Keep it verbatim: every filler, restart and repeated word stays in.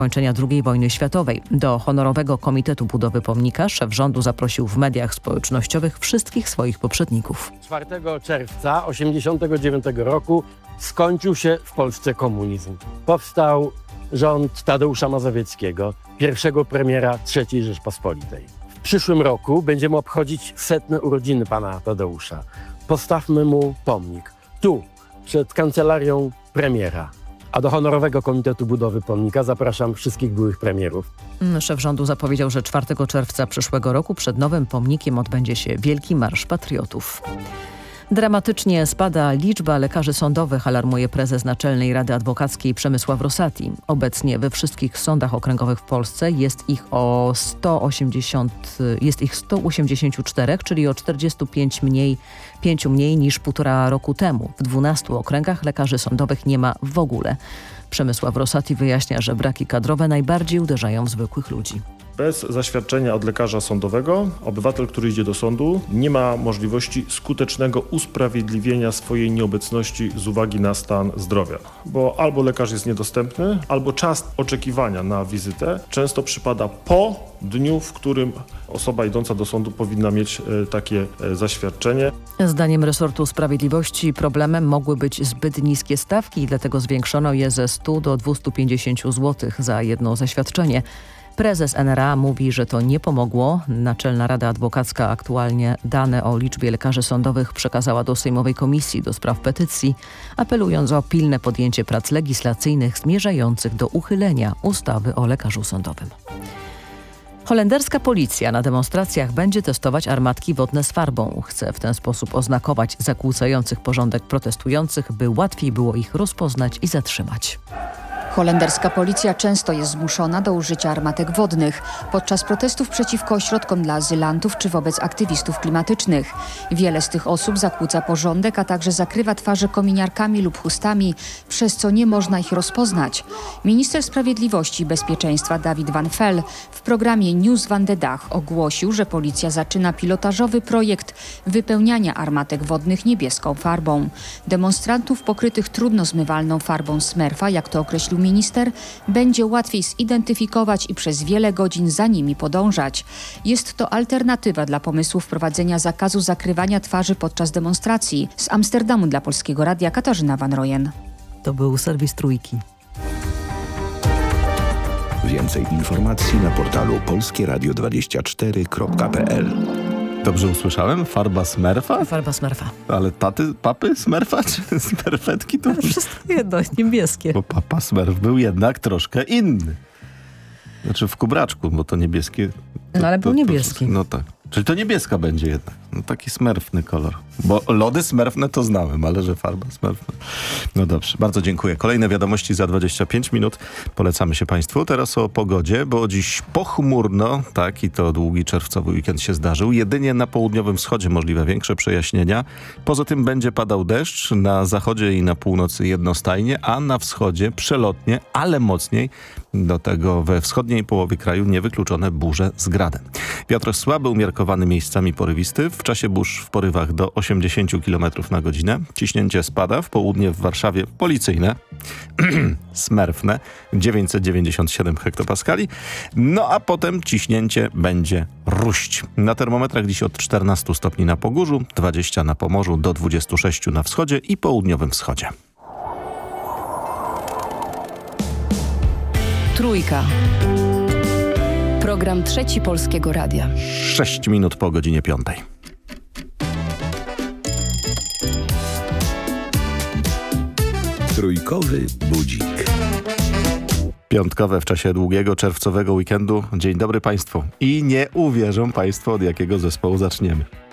zakończenia drugiej wojny światowej. Do Honorowego Komitetu Budowy Pomnika szef rządu zaprosił w mediach społecznościowych wszystkich swoich poprzedników. czwartego czerwca tysiąc dziewięćset osiemdziesiątego dziewiątego roku skończył się w Polsce komunizm. Powstał rząd Tadeusza Mazowieckiego, pierwszego premiera trzeciej Rzeczpospolitej. W przyszłym roku będziemy obchodzić setne urodziny pana Tadeusza. Postawmy mu pomnik. Tu, przed kancelarią premiera. A do Honorowego Komitetu Budowy Pomnika zapraszam wszystkich byłych premierów. Szef rządu zapowiedział, że czwartego czerwca przyszłego roku przed nowym pomnikiem odbędzie się Wielki Marsz Patriotów. Dramatycznie spada liczba lekarzy sądowych, alarmuje prezes Naczelnej Rady Adwokackiej Przemysław Rosati. Obecnie we wszystkich sądach okręgowych w Polsce jest ich o sto osiemdziesiąt, jest ich sto osiemdziesiąt cztery, czyli o czterdzieści pięć mniej, pięć mniej niż półtora roku temu. W dwunastu okręgach lekarzy sądowych nie ma w ogóle. Przemysław Rosati wyjaśnia, że braki kadrowe najbardziej uderzają w zwykłych ludzi. Bez zaświadczenia od lekarza sądowego obywatel, który idzie do sądu, nie ma możliwości skutecznego usprawiedliwienia swojej nieobecności z uwagi na stan zdrowia. Bo albo lekarz jest niedostępny, albo czas oczekiwania na wizytę często przypada po dniu, w którym osoba idąca do sądu powinna mieć takie zaświadczenie. Zdaniem resortu sprawiedliwości problemem mogły być zbyt niskie stawki i dlatego zwiększono je ze stu do dwustu pięćdziesięciu złotych za jedno zaświadczenie. Prezes N R A mówi, że to nie pomogło. Naczelna Rada Adwokacka aktualnie dane o liczbie lekarzy sądowych przekazała do Sejmowej Komisji do Spraw Petycji, apelując o pilne podjęcie prac legislacyjnych zmierzających do uchylenia ustawy o lekarzu sądowym. Holenderska policja na demonstracjach będzie testować armatki wodne z farbą. Chce w ten sposób oznakować zakłócających porządek protestujących, by łatwiej było ich rozpoznać i zatrzymać. Holenderska policja często jest zmuszona do użycia armatek wodnych podczas protestów przeciwko ośrodkom dla azylantów czy wobec aktywistów klimatycznych. Wiele z tych osób zakłóca porządek, a także zakrywa twarze kominiarkami lub chustami, przez co nie można ich rozpoznać. Minister Sprawiedliwości i Bezpieczeństwa David Van Fel w programie News van de Dag ogłosił, że policja zaczyna pilotażowy projekt wypełniania armatek wodnych niebieską farbą. Demonstrantów pokrytych trudno zmywalną farbą Smurfa, jak to określił minister, będzie łatwiej zidentyfikować i przez wiele godzin za nimi podążać. Jest to alternatywa dla pomysłu wprowadzenia zakazu zakrywania twarzy podczas demonstracji. Z Amsterdamu dla Polskiego Radia Katarzyna Van Rojen. To był serwis Trójki. Więcej informacji na portalu polskie radio dwadzieścia cztery kropka p l. Dobrze usłyszałem? Farba Smurfa? Farba Smurfa. Ale taty, papy Smurfa czy smerfetki to... Wszystko jedno, niebieskie. Bo papa Smurf był jednak troszkę inny. Znaczy w kubraczku, bo to niebieskie... To, no ale był to, niebieski. To, no tak. Czyli to niebieska będzie jednak. No taki smerfny kolor. Bo lody smerfne to znałem, ale że farba smerfna. No dobrze, bardzo dziękuję. Kolejne wiadomości za dwadzieścia pięć minut. Polecamy się Państwu. Teraz o pogodzie, bo dziś pochmurno, tak, i to długi czerwcowy weekend się zdarzył. Jedynie na południowym wschodzie możliwe większe przejaśnienia. Poza tym będzie padał deszcz na zachodzie i na północy jednostajnie, a na wschodzie przelotnie, ale mocniej. Do tego we wschodniej połowie kraju niewykluczone burze z gradem. Wiatr słaby, umiarkowany, miejscami porywisty. W czasie burz w porywach do osiemdziesiąt kilometrów na godzinę. Ciśnięcie spada. W południe w Warszawie policyjne, smerfne, dziewięćset dziewięćdziesiąt siedem hektopaskali. No a potem ciśnięcie będzie róść. Na termometrach dziś od czternastu stopni na Pogórzu, dwadzieścia na Pomorzu, do dwudziestu sześciu na wschodzie i południowym wschodzie. Trójka. Program Trzeci Polskiego Radia. Sześć minut po godzinie piątej. Trójkowy budzik. Piątkowe w czasie długiego czerwcowego weekendu. Dzień dobry Państwu. I nie uwierzą Państwo, od jakiego zespołu zaczniemy.